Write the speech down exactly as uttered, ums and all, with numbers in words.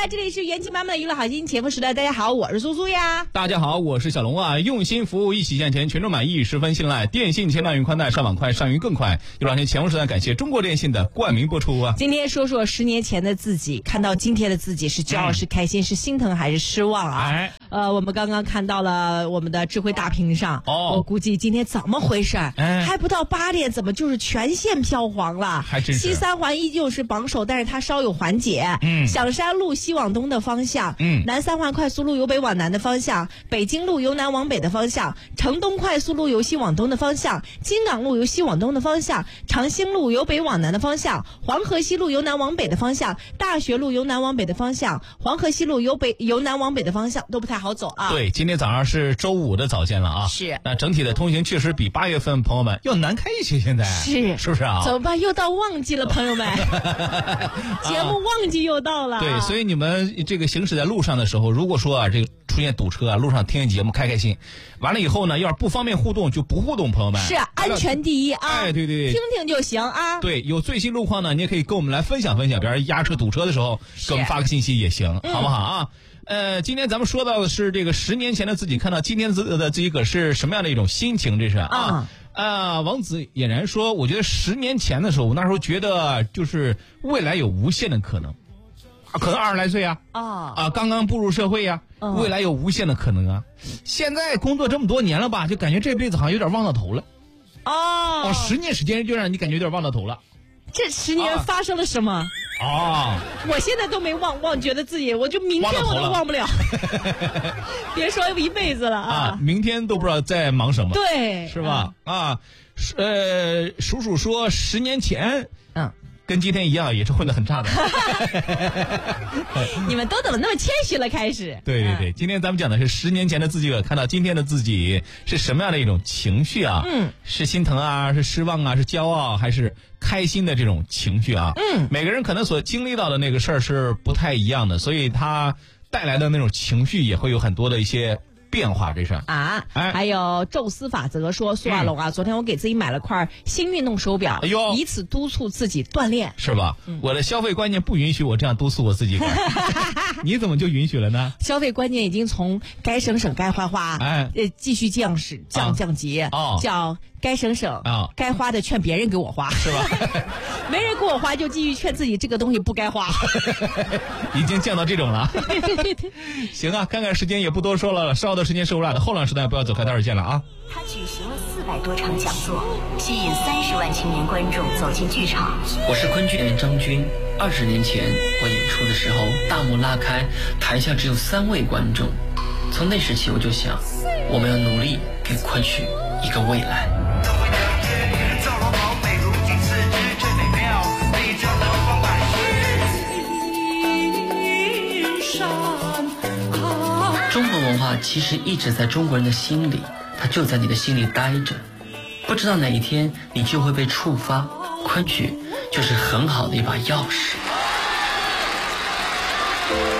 这里是元气满满的娱乐好心情节目时代，大家好，我是苏苏呀。 大家好，我是小龙啊。用心服务，一起向前，全程满意，十分信赖。电信千万运宽带，上网快，上云更快。有两天前锋时代，感谢中国电信的冠名播出啊。 今天说说十年前的自己，看到今天的自己是骄傲、嗯、是开心、是心疼还是失望啊？ 哎， 呃，我们刚刚看到了我们的智慧大屏上， 哦， 我估计今天怎么回事？哎，还不到八点，怎么就是全线飘黄了？ 还真是。 西三环依旧是榜首，但是它稍有缓解。 嗯， 响山路西往东的方向， 嗯， 南三环快速路由北往南的方向，北京路由南往北的方向，城东快速路由西往东的方向，京港路由西往东的方向，长兴路由北往南的方向，黄河西路由南往北的方向，大学路由南往北的方向，黄河西路由北由南往北的方向都不太好走啊。 对，今天早上是周五的早间了啊。 是。 那整体的通行确实比八月份朋友们要难开一些，现在是是不是啊？ 怎么办？又到旺季了，朋友们。节目旺季又到了、啊。 对，所以你们这个行驶在路上的时候，如果说啊这个出现堵车啊，路上听节目开开心，完了以后呢，要是不方便互动就不互动，朋友们。 是安全第一啊！ 哎，对对对， 听听就行啊。 对，有最新路况呢，你也可以跟我们来分享分享，比如压车堵车的时候，给我们发个信息也行，好不好啊？呃，今天咱们说到的是这个十年前的自己，看到今天的自己可是什么样的一种心情？这是啊。啊，王子俨然说，我觉得十年前的时候，我那时候觉得就是未来有无限的可能，啊、可能二十来岁啊， 啊啊，刚刚步入社会呀、啊，未来有无限的可能啊。现在工作这么多年了吧，就感觉这辈子好像有点望到头了。 哦， 哦，十年时间就让你感觉有点望到头了。 这十年发生了什么？ 啊， 我现在都没忘忘，觉得自己，我就明天我都忘不了。别说一辈子了啊， 啊，明天都不知道在忙什么， 对， 是吧？嗯、啊，呃，叔叔说十年前， 嗯。 跟今天一样，也是混得很差的。 你们都怎么那么谦虚了？开始。 对对对，今天咱们讲的是十年前的自己，看到今天的自己是什么样的一种情绪啊？ 嗯， 是心疼啊，是失望啊，是骄傲，还是开心的这种情绪啊？ 嗯， 每个人可能所经历到的那个事儿是不太一样的，所以他带来的那种情绪也会有很多的一些变化，这是啊，哎、还有宙斯法则说，苏亚龙啊、嗯，昨天我给自己买了块新运动手表， 哎呦， 以此督促自己锻炼， 是吧？嗯、我的消费观念不允许我这样督促我自己你怎么就允许了呢？ 消费观念已经从该省省该花花， 哎， 呃，继续降使降降级， 哦， 叫该省省啊、哦，该花的劝别人给我花， 是吧？ 没人给我花，就继续劝自己这个东西不该花， 已经降到这种了。行啊，看看时间也不多说了，稍后的时间是我俩的后浪时代，不要走开，待会儿见了啊。 他举行了四百多场讲座，吸引三十万青年观众走进剧场。 我是昆剧演员张军。二十年前我演出的时候，大幕拉开，台下只有三位观众。从那时起，我就想，我们要努力给昆曲一个未来。中国文化其实一直在中国人的心里，它就在你的心里待着，不知道哪一天你就会被触发。昆曲就是很好的一把钥匙。